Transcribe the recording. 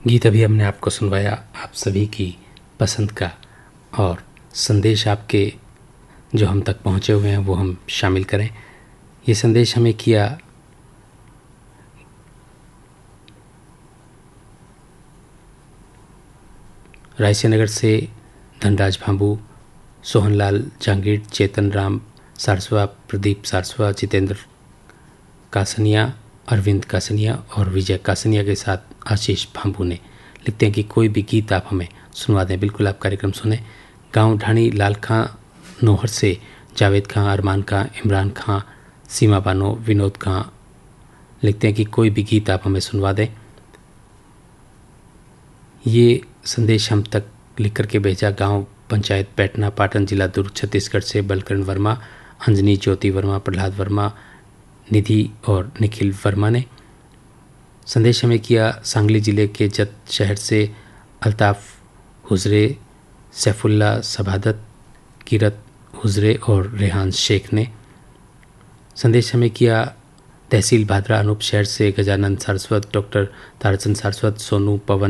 गीत अभी हमने आपको सुनवाया आप सभी की पसंद का, और संदेश आपके जो हम तक पहुँचे हुए हैं वो हम शामिल करें। ये संदेश हमें किया रायसी नगर से धनराज भांबू, सोहनलाल जांगीर, चेतन राम सारस्वा, प्रदीप सारस्वा, जितेंद्र कासनिया, अरविंद कासनिया और विजय कासनिया के साथ आशीष भांबू ने। लिखते हैं कि कोई भी गीत आप हमें सुनवा दें। बिल्कुल आप कार्यक्रम सुने। गांव ढाणी लाल खां नोहर से जावेद खां, अरमान खां, इमरान खां, सीमा बानो, विनोद खां लिखते हैं कि कोई भी गीत आप हमें सुनवा दें। ये संदेश हम तक लिख करके भेजा गांव पंचायत पैटना, पाटन, जिला दुर्ग, छत्तीसगढ़ से बलकरण वर्मा, अंजनी ज्योति वर्मा, प्रहलाद वर्मा, निधि और निखिल वर्मा ने। संदेश हमें किया सांगली जिले के जत शहर से अल्ताफ़ हुजरे, सैफुल्ला सभादत, किरत हुजरे और रेहान शेख ने। संदेश हमें किया तहसील भादरा अनूप शहर से गजानंद सारस्वत, डॉक्टर तारचंद सारस्वत, सोनू, पवन,